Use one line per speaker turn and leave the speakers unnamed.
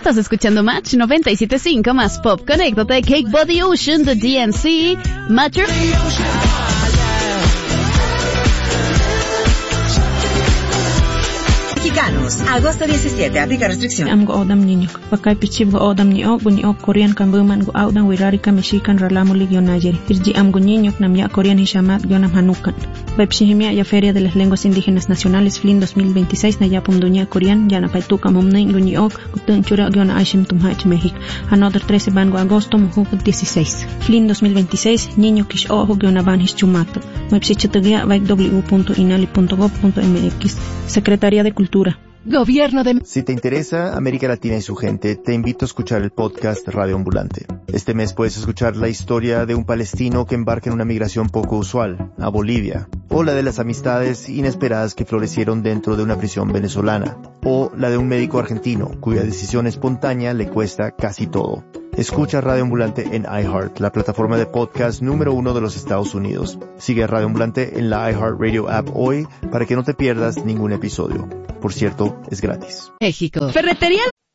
Estás escuchando Match 97.5 más Pop. Conéctate, Cake Body Ocean, The DNC, Matter.
Mexicanos, agosto 17, aplica restricción.
Am go odam niño, pakay pichib go odam ni o Korean kambuman go odam wirarika mexican ralamo ligio nayeri. Irji am go niño nam ya Korean hishamat gionam hanukan. Bepshihimia ya Feria de las Lenguas Indígenas Nacionales FLIN 2026 na yapum dunia Korean ya na paituka momnei go ni gutun chura giona aishim tumhach México. Another 13 ban go agosto muhu 16. FLIN 2026 niño kish ojo giona ban hischumato. Mepsichatugia w.inali.gov.mx. Secretaría de Cultura.
Gobierno de...
Si te interesa América Latina y su gente, te invito a escuchar el podcast Radio Ambulante. Este mes puedes escuchar la historia de un palestino que embarca en una migración poco usual, a Bolivia, o la de las amistades inesperadas que florecieron dentro de una prisión venezolana, o la de un médico argentino cuya decisión espontánea le cuesta casi todo. Escucha Radio Ambulante en iHeart, la plataforma de podcast número 1 de los Estados Unidos. Sigue a Radio Ambulante en la iHeart Radio app hoy para que no te pierdas ningún episodio. Por cierto, es gratis.
México. Ferretería